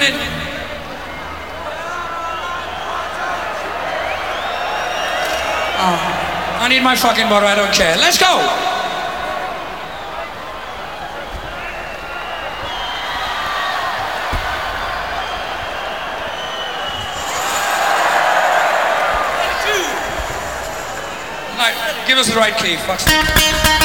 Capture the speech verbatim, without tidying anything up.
doing it. Oh, I need my fucking water, I don't care. Let's go! Right, give us the right key, fuck's sake.